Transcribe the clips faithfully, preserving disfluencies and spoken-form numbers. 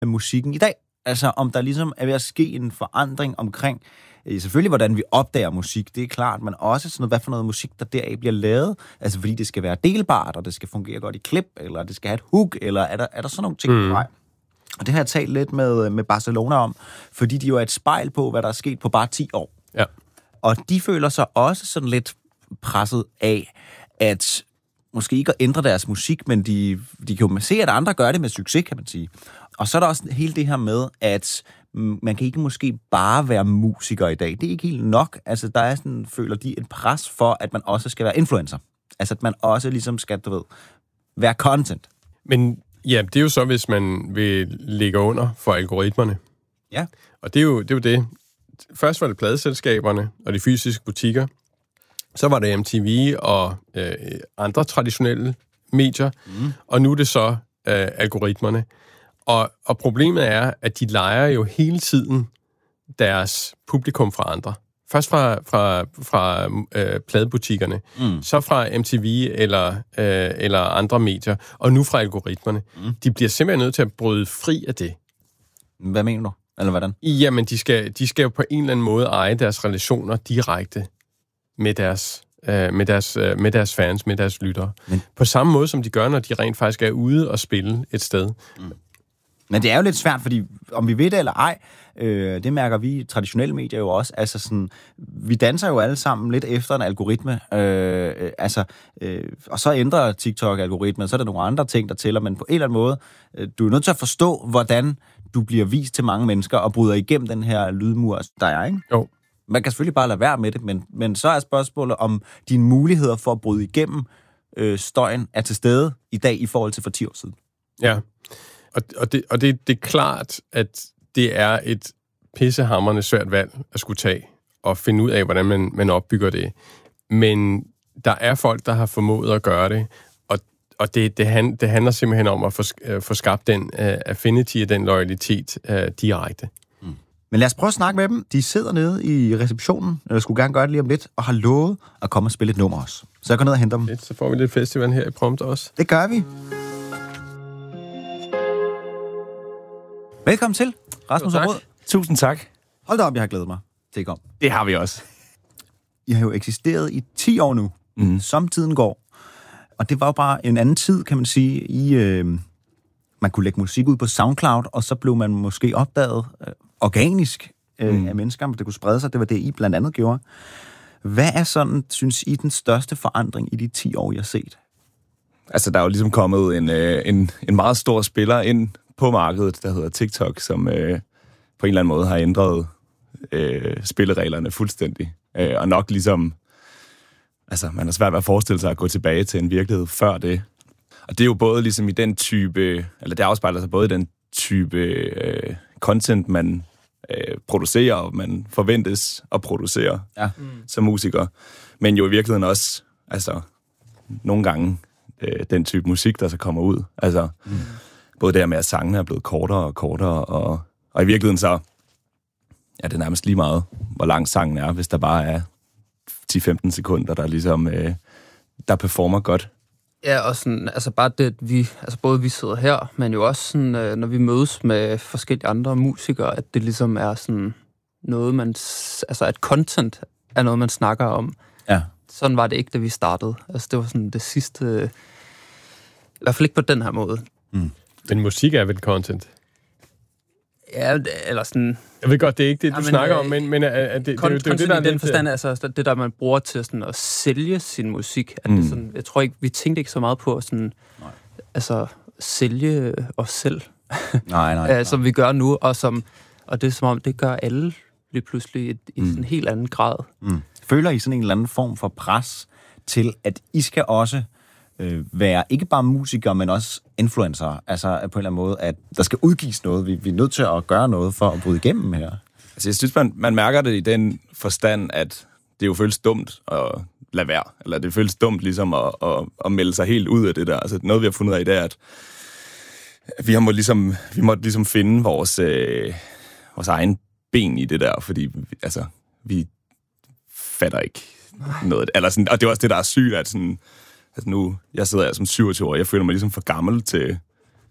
musikken i dag. Altså, om der ligesom er ved at ske en forandring omkring, øh, selvfølgelig, hvordan vi opdager musik, det er klart, men også sådan noget, hvad for noget musik, der deraf bliver lavet. Altså, fordi det skal være delbart, og det skal fungere godt i klip, eller det skal have et hook, eller er der, er der sådan nogle ting på vej? Og det har jeg talt lidt med, med Barcelona om, fordi de jo er et spejl på, hvad der er sket på bare ti år. Ja. Og de føler sig også sådan lidt presset af, at måske ikke at ændre deres musik, men de, de kan jo se, at andre gør det med succes, kan man sige. Og så er der også hele det her med, at man kan ikke måske bare være musiker i dag. Det er ikke helt nok. Altså, der er sådan, føler de et pres for, at man også skal være influencer. Altså, at man også ligesom skal, du ved, være content. Men ja, det er jo så, hvis man vil ligge under for algoritmerne. Ja. Og det er jo det. Er jo det. Først var det pladeselskaberne og de fysiske butikker. Så var det M T V og øh, andre traditionelle medier. Mm. Og nu er det så øh, algoritmerne. Og, og problemet er, at de leger jo hele tiden deres publikum fra andre. Først fra, fra, fra øh, pladebutikkerne, mm. så fra M T V eller, øh, eller andre medier, og nu fra algoritmerne. Mm. De bliver simpelthen nødt til at bryde fri af det. Hvad mener du? Eller hvordan? Jamen, de skal, de skal jo på en eller anden måde eje deres relationer direkte med deres, øh, med deres, øh, med deres fans, med deres lyttere. Men på samme måde, som de gør, når de rent faktisk er ude og spille et sted. Mm. Men det er jo lidt svært, fordi om vi ved det eller ej, øh, det mærker vi traditionelle medier jo også. Altså sådan, vi danser jo alle sammen lidt efter en algoritme. Øh, altså, øh, og så ændrer TikTok-algoritmen, så er der nogle andre ting, der tæller, men på en eller anden måde, øh, du er nødt til at forstå, hvordan du bliver vist til mange mennesker og bryder igennem den her lydmur, der er, ikke? Jo. Man kan selvfølgelig bare lade være med det, men, men så er spørgsmålet, om dine muligheder for at bryde igennem øh, støjen er til stede i dag i forhold til for ti år siden. Ja. Og, og, det, og det, det er klart, at det er et pissehamrende svært valg at skulle tage og finde ud af, hvordan man, man opbygger det. Men der er folk, der har formået at gøre det, og, og det, det, hand, det handler simpelthen om at få, uh, få skabt den uh, affinity og den loyalitet uh, direkte. Mm. Men lad os prøve at snakke med dem. De sidder nede i receptionen, eller skulle gerne gøre det lige om lidt, og har lovet at komme og spille et nummer også. Så jeg går ned og henter dem. Lidt, så får vi lidt festival her i Prompt også. Det gør vi. Velkommen til, Rasmus og Rød. Tusind tak. Hold da op, jeg har glædet mig til at komme. Det har vi også. I har jo eksisteret i ti år nu, mm. som tiden går. Og det var jo bare en anden tid, kan man sige. I, øh, man kunne lægge musik ud på SoundCloud, og så blev man måske opdaget øh, organisk øh, mm. af mennesker, men det kunne sprede sig. Det var det, I blandt andet gjorde. Hvad er sådan, synes I, den største forandring i de ti år, I har set? Altså, der er jo ligesom kommet en, øh, en, en meget stor spiller ind på markedet, der hedder TikTok, som øh, på en eller anden måde har ændret øh, spillereglerne fuldstændig. Øh, og nok ligesom, altså man har svært ved at forestille sig at gå tilbage til en virkelighed før det. Og det er jo både ligesom i den type, eller det afspejler sig både i den type øh, content, man øh, producerer, og man forventes at producere ja. mm. som musiker. Men jo i virkeligheden også, altså nogle gange, øh, den type musik, der så kommer ud. Altså mm. både der med, at sangene er blevet kortere og kortere, og, og i virkeligheden så ja, det er nærmest lige meget, hvor lang sangen er, hvis der bare er ti til femten sekunder, der ligesom, øh, der performer godt. Ja, og sådan, altså bare det, vi, altså både vi sidder her, men jo også sådan, øh, når vi mødes med forskellige andre musikere, at det ligesom er sådan noget, man, altså at content er noget, man snakker om. Ja. Sådan var det ikke, da vi startede. Altså det var sådan det sidste, i hvert fald ikke på den her måde. Mm. Men musik er vel content? Ja, eller sådan... Jeg ved godt, det er ikke det, du ja, men, snakker om, men, men er, er det, kon- det, det, det, det, der i den forstand, altså det der, man bruger til sådan at sælge sin musik. At mm. det sådan, jeg tror ikke, vi tænkte ikke så meget på at sådan, altså, sælge os selv, nej, nej, nej. som vi gør nu, og, som, og det er som om, det gør alle lige pludselig i, i mm. sådan en helt anden grad. Mm. Føler I sådan en eller anden form for pres til, at I skal også øh, være ikke bare musikere, men også influencer? Altså på en eller anden måde, at der skal udgives noget. Vi, vi er nødt til at gøre noget for at bryde igennem her. Altså jeg synes, man, man mærker det i den forstand, at det jo føles dumt at lade være. Eller det føles dumt ligesom at, at, at melde sig helt ud af det der. Altså noget, vi har fundet ud af i dag, at vi, har må ligesom, vi måtte ligesom finde vores, øh, vores egen ben i det der, fordi altså, vi fatter ikke noget. Eller sådan, og det er også det, der er sygt, at sådan, altså nu, jeg sidder her som syvogtyve år, jeg føler mig ligesom for gammel til,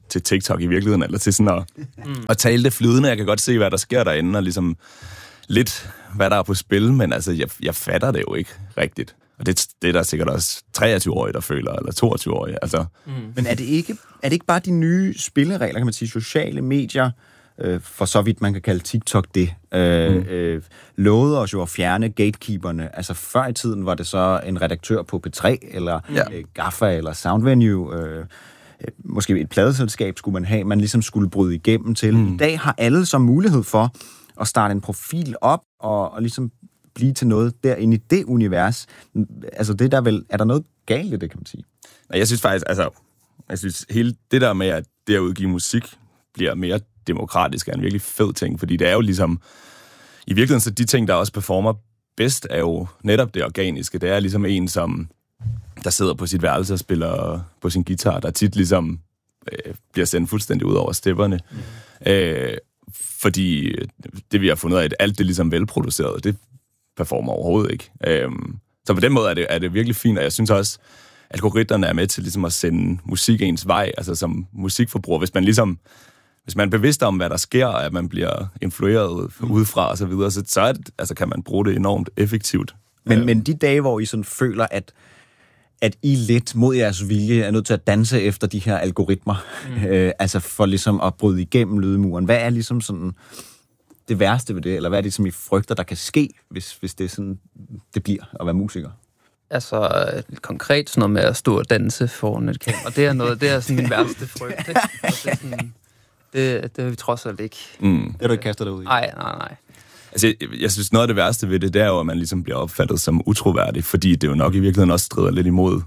til TikTok i virkeligheden, eller til sådan at, mm. at tale det flydende. Jeg kan godt se, hvad der sker derinde, og ligesom lidt, hvad der er på spil, men altså, jeg, jeg fatter det jo ikke rigtigt. Og det, det er der sikkert også treogtyve-årige, der føler, eller toogtyve-årige. Altså. Mm. Men er det, ikke, er det ikke bare de nye spilleregler, kan man sige, sociale medier, øh, for så vidt man kan kalde TikTok det, øh, mm. øh, lovede os jo at fjerne gatekeeperne. Altså før i tiden var det så en redaktør på P tre, eller ja. øh, Gaffa, eller Soundvenue, øh, måske et pladeselskab skulle man have, man ligesom skulle bryde igennem til. Mm. I dag har alle så mulighed for at starte en profil op, og, og ligesom blive til noget derinde i det univers. Altså det der vel, er der noget galt i det, kan man sige? Nej, jeg synes faktisk, altså, jeg synes hele det der med, at det at udgive musik bliver mere demokratisk, er en virkelig fed ting, fordi det er jo ligesom, i virkeligheden, så de ting, der også performer bedst, er jo netop det organiske. Det er ligesom en, som der sidder på sit værelse og spiller på sin guitar, der tit ligesom øh, bliver sendt fuldstændig ud over stepperne. Mm. Øh, fordi det, vi har fundet ud af, at alt det ligesom velproduceret, det performer overhovedet ikke. Øh, så på den måde er det, er det virkelig fint, og jeg synes også, at algoritmerne er med til ligesom at sende musik ens vej, altså som musikforbruger. Hvis man ligesom, hvis man er bevidst om, hvad der sker, og at man bliver influeret mm. udefra og så videre, så, så er det, altså, kan man bruge det enormt effektivt. Men, øh. men de dage, hvor I sådan føler, at at I lidt mod jeres vilje er nødt til at danse efter de her algoritmer, mm. øh, altså for ligesom at bryde igennem lydmuren. Hvad er ligesom sådan det værste ved det, eller hvad er det, som I frygter, der kan ske, hvis, hvis det er sådan, det bliver at være musiker? Altså, konkret sådan noget med at stå og danse foran et kamera, det er noget, det er sådan min værste frygt, ikke? Altså, det, er sådan, det, det er vi trods alt ikke. Mm. Det har du ikke kastet dig ud i? Nej, nej, nej. Altså, jeg, jeg synes, noget af det værste ved det, det er jo, at man ligesom bliver opfattet som utroværdig, fordi det jo nok i virkeligheden også strider lidt imod,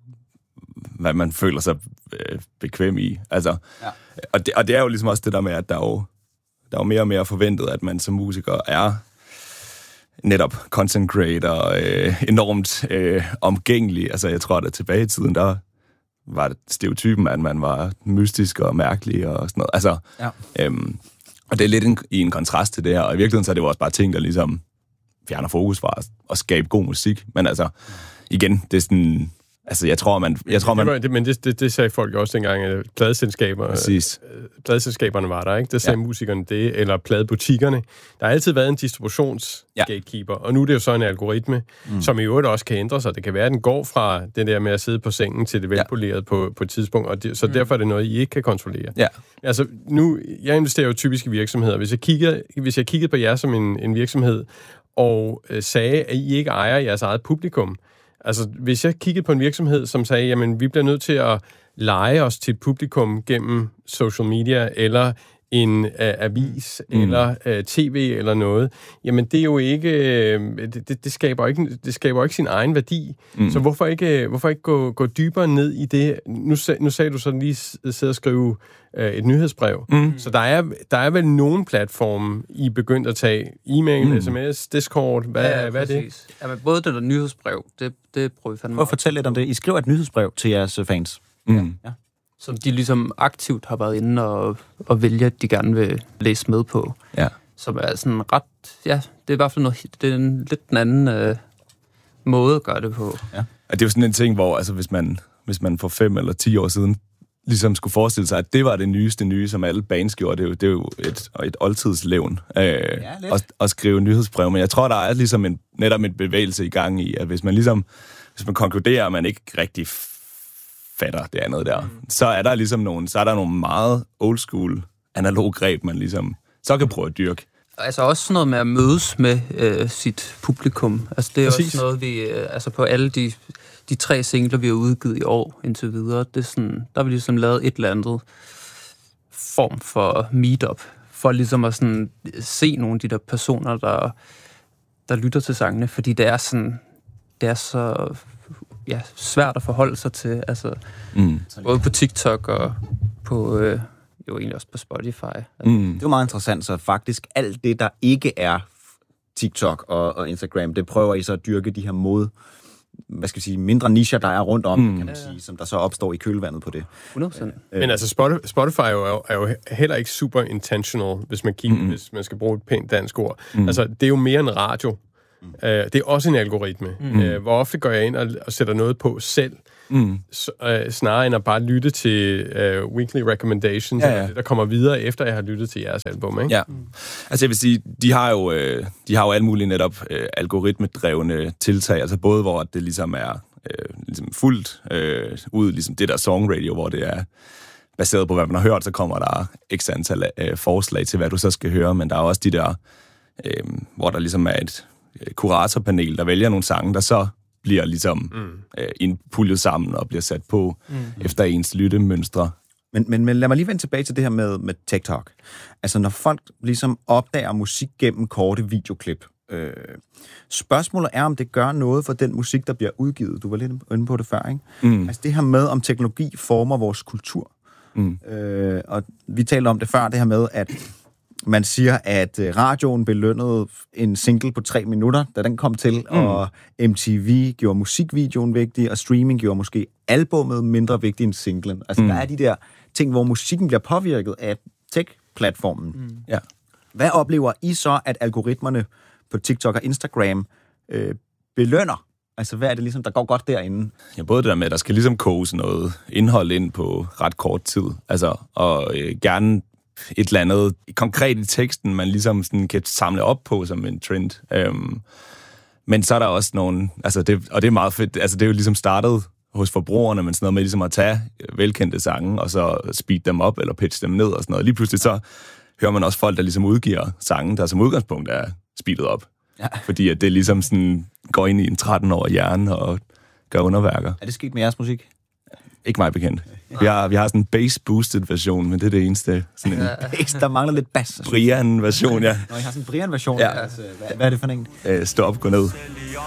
hvad man føler sig øh, bekvem i. Altså, ja. og, det, og det er jo ligesom også det der med, at der er jo, der er jo mere og mere forventet, at man som musiker er netop content creator, øh, enormt øh, omgængelig. Altså, jeg tror, at tilbage i tiden, der var det stereotypen, at man var mystisk og mærkelig og sådan noget. Altså, ja. øhm, og det er lidt en, i en kontrast til det her, og i virkeligheden så er det jo også bare ting, der ligesom fjerner fokus fra at, at skabe god musik. Men altså, igen, det er sådan... Altså, jeg tror, man... Jeg tror, man... Det var, det, men det, det, det sagde folk også dengang, at pladeselskaber, Præcis. pladeselskaberne var der, ikke? Der sagde ja. musikerne det, eller pladebutikkerne. Der har altid været en distributionsgatekeeper, ja. og nu er det jo så en algoritme, mm. som i øvrigt også kan ændre sig. Det kan være, at den går fra det der med at sidde på sengen til det velpolerede ja. på, på et tidspunkt, og det, så mm. derfor er det noget, I ikke kan kontrollere. Ja. Altså, nu... Jeg investerer jo typisk i virksomheder. Hvis jeg kigger, hvis jeg kiggede på jer som en, en virksomhed, og øh, sagde, at I ikke ejer jeres eget publikum. Altså, hvis jeg kiggede på en virksomhed, som sagde, jamen, vi bliver nødt til at lege os til et publikum gennem social media, eller en uh, avis, mm. eller uh, tv, eller noget, jamen, det er jo ikke, uh, det, det, det, skaber ikke, det skaber ikke sin egen værdi. Mm. Så hvorfor ikke, hvorfor ikke gå, gå dybere ned i det? Nu, nu sagde du så lige sidde og skrive uh, et nyhedsbrev. Mm. Så der er, der er vel nogen platform, I er begyndt at tage e-mail, mm. sms, Discord, hvad, ja, hvad er det? Jamen, både det der nyhedsbrev, det, det prøver vi fandme. Prøv at fortælle lidt om det. I skriver et nyhedsbrev til jeres fans. Mm. Ja. Som de ligesom aktivt har været inde og, og vælge, at de gerne vil læse med på. Ja. Som er sådan ret... Ja, det er i hvert fald noget, det er en lidt en anden øh, måde at gøre det på. Ja. Og det er jo sådan en ting, hvor altså, hvis, man, hvis man for fem eller ti år siden ligesom skulle forestille sig, at det var det nyeste nye, som alle bands gjorde, det er jo, det er jo et, et oldtidslevn øh, ja, at, at skrive nyhedsbrev. Men jeg tror, der er ligesom en, netop en bevægelse i gang i, at hvis man ligesom hvis man konkluderer, at man ikke rigtig fatter det andet der, mm. så er der ligesom nogle, så er der nogle meget old school analog greb, man ligesom så kan prøve at dyrke. Altså også sådan noget med at mødes med øh, sit publikum. Altså det er Præcis. Også noget, vi, øh, altså på alle de, de tre singler, vi har udgivet i år indtil videre, det er sådan, der har vi ligesom lavet et eller andet form for meetup, for ligesom at sådan se nogle af de der personer, der, der lytter til sangene, fordi det er sådan, det er så ja, svært at forholde sig til, altså mm. både på TikTok og på... Øh, jo egentlig også på Spotify. Altså. Mm. Det er jo meget interessant, så faktisk alt det, der ikke er TikTok og, og Instagram, det prøver I så at dyrke de her mod, hvad skal vi sige, mindre nicher, der er rundt om, mm. kan man sige, som der så opstår i kølvandet på det. hundrede procent. Øh, Men altså, Spotify er jo, er jo heller ikke super intentional, hvis man kigger, mm. hvis man skal bruge et pænt dansk ord. Mm. Altså, det er jo mere en radio. Mm. Øh, det er også en algoritme. Mm. Øh, hvor ofte går jeg ind og, og sætter noget på selv, mm. s- øh, snarere end at bare lytte til øh, weekly recommendations, ja, ja. Eller det, der kommer videre, efter jeg har lyttet til jeres album, ikke? Ja. Mm. Altså jeg vil sige, de har jo, øh, de har jo alle mulige netop øh, algoritmedrevne tiltag, altså både hvor det ligesom er øh, ligesom fuldt øh, ud, ligesom det der song radio, hvor det er baseret på, hvad man har hørt, så kommer der x antal øh, forslag til, hvad du så skal høre, men der er også de der, øh, hvor der ligesom er et øh, kuratorpanel, der vælger nogle sange, der så bliver ligesom mm. øh, indpuljet sammen og bliver sat på mm. efter ens lyttemønstre. Men, men, men lad mig lige vende tilbage til det her med, med TikTok. Altså, når folk ligesom opdager musik gennem korte videoklip, øh, spørgsmålet er, om det gør noget for den musik, der bliver udgivet. Du var lidt inde på det før, ikke? Mm. Altså, det her med, om teknologi former vores kultur. Mm. Øh, og vi talte om det før, det her med, at man siger, at radioen belønnede en single på tre minutter, da den kom til, mm. og M T V gjorde musikvideoen vigtig, og streaming gjorde måske albummet mindre vigtigt end singlen. Altså, mm. der er de der ting, hvor musikken bliver påvirket af tech-platformen. Mm. Ja. Hvad oplever I så, at algoritmerne på TikTok og Instagram øh, belønner? Altså, hvad er det ligesom, der går godt derinde? Ja, både det der med, at der skal ligesom kose noget indhold ind på ret kort tid. Altså, og øh, gerne et eller andet konkret i teksten, man ligesom sådan kan samle op på som en trend. Øhm, men så er der også nogle, altså det, og det er meget fedt, altså det er jo ligesom startet hos forbrugerne, men sådan noget med ligesom at tage velkendte sange, og så speed dem op, eller pitch dem ned og sådan noget. Lige pludselig så hører man også folk, der ligesom udgiver sange, der som udgangspunkt er speedet op. Ja. Fordi at det ligesom sådan går ind i en tretten-årig hjerne og gør underværker. Er det sket med jeres musik? Ikke mig bekendt. Vi har, vi har sådan en bass-boosted version, men det er det eneste. Sådan en der mangler lidt bass. Brian-version, ja. Nå, I har sådan en Brian-version. Ja. Altså, hvad, hvad er det for en? Øh, stå op, gå ned.